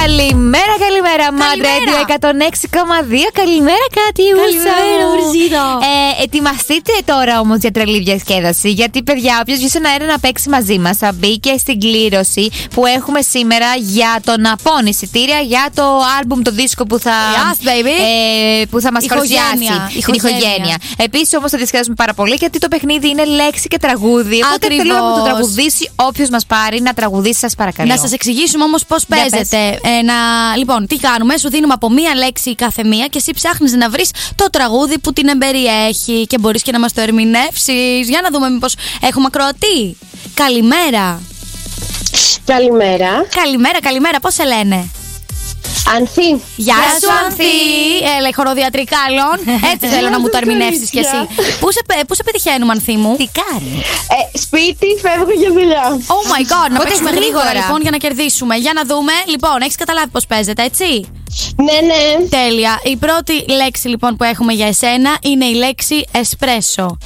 Καλημέρα, Mad Radio 106,2. Καλημέρα, Κατιούσα. Καλημέρα, ετοιμαστείτε τώρα όμως για τρελή διασκέδαση. Γιατί, παιδιά, όποιος βγει στον αέρα να παίξει μαζί μας θα μπει και στην κλήρωση που έχουμε σήμερα για το Ναπών. Εισιτήρια για το άλμπουμ, το δίσκο που θα, που θα μας παρουσιάσει την ηχογένεια. Επίσης, όμως, θα διασκεδάσουμε πάρα πολύ γιατί το παιχνίδι είναι λέξη και τραγούδι. Οπότε θέλω να το τραγουδήσει όποιος μας πάρει να τραγουδήσει, σας παρακαλώ. Να σας εξηγήσουμε όμως πώς παίζεται. Λοιπόν, τι κάνουμε, σου δίνουμε από μία λέξη κάθε μία και εσύ ψάχνεις να βρεις το τραγούδι που την εμπεριέχει και μπορείς και να μας το ερμηνεύσεις. Για να δούμε μήπως έχουμε ακροατή. Καλημέρα. Καλημέρα. Καλημέρα, πώς σε λένε? Ανθή. Γεια σου, Ανθή. Έλα, χοροδιατρικά άλλων. Έτσι θέλω να μου το ερμηνεύσεις κι εσύ. Πού σε πετυχαίνουμε, Ανθή μου? Τι κάνει? Σπίτι, φεύγω για δουλειά. Oh my god, να παίξουμε γρήγορα λοιπόν για να κερδίσουμε. Για να δούμε. Λοιπόν, έχεις καταλάβει πώς παίζεται, έτσι? Ναι. Τέλεια. Η πρώτη λέξη λοιπόν που έχουμε για εσένα είναι η λέξη εσπρέσο.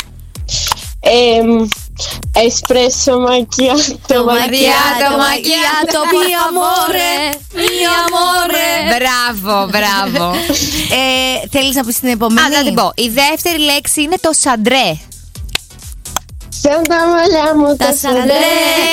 Εσπρέσο μακιάτο. Μακιάτο, mi amore. Μπράβο. Θέλεις να πεις την επόμενη? Να την πω. Η δεύτερη λέξη είναι το σαντρέ. Σαν τα μαλλιά μου τα σαντρέ.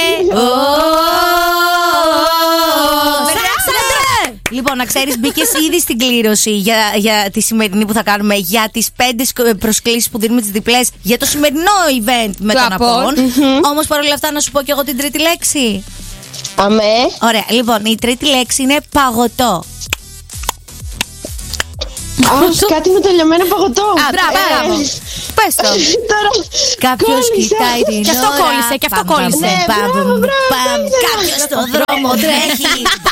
Λοιπόν, να ξέρεις, μπήκες ήδη στην κλήρωση για τη σημερινή που θα κάνουμε, για τις 5 προσκλήσεις που δίνουμε τις διπλές για το σημερινό event με τον Ναπών. Όμως παρόλα αυτά να σου πω και εγώ την τρίτη λέξη. Αμέ. Ωραία, λοιπόν, η τρίτη λέξη είναι παγωτό. Κάτι με το λιωμένο παγωτό. Μπράβο. Πες το. Κάποιος κοιτάει την Και αυτό κόλλησε, και αυτό κόλλησε. Κάποιος στον δρόμο τρέχει.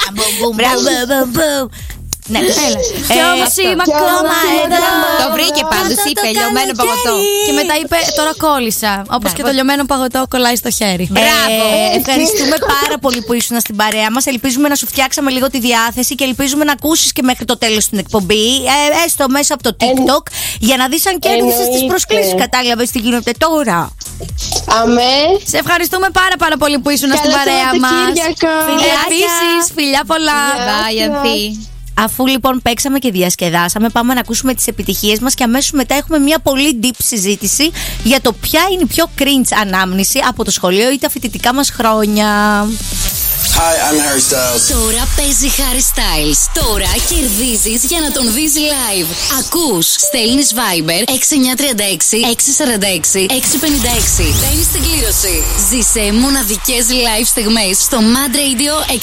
Ναι, έλα. Κι όμως είμαι ακόμα εδώ. Το βρήκε πάντως, είπε λιωμένο παγωτό. Και μετά είπε τώρα κόλλησα. Όπως και το λιωμένο παγωτό κολλάει στο χέρι. Μπράβο. Ευχαριστούμε πάρα πολύ που ήσουν στην παρέα μας. Ελπίζουμε να σου φτιάξαμε λίγο τη διάθεση και ελπίζουμε να ακούσεις και μέχρι το τέλος την εκπομπή, έστω μέσα από το TikTok, για να δεις αν κέρδισες τις προσκλήσεις. Κατάλαβες τι γίνεται τώρα? Αμέ. Σε ευχαριστούμε πάρα πολύ που ήσουν στην παρέα μας. Επίσης, φιλιά πολλά. Αφού λοιπόν παίξαμε και διασκεδάσαμε, πάμε να ακούσουμε τις επιτυχίες μας και αμέσως μετά έχουμε μια πολύ deep συζήτηση για το ποια είναι η πιο cringe ανάμνηση από το σχολείο ή τα φοιτητικά μας χρόνια. Hi, I'm Harry Styles. Τώρα παίζει Harry Styles. Τώρα κερδίζεις για να τον δεις live. Ακούς, στέλνεις Viber 6936 646 656. Μπαίνεις στην κλήρωση. Ζήσε μοναδικές live στιγμές στο Mad Radio 106,2.